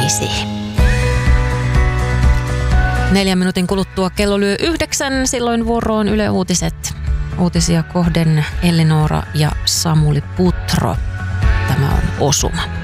uutisiin. 4 minuutin kuluttua kello lyö 9, silloin vuoroon Yle Uutiset. Uutisia kohden Elinora ja Samuli Putro. Tämä on Osuma.